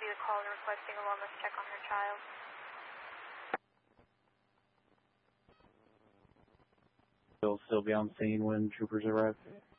be the caller requesting a wellness check on her child. Will still be on scene when troopers arrive.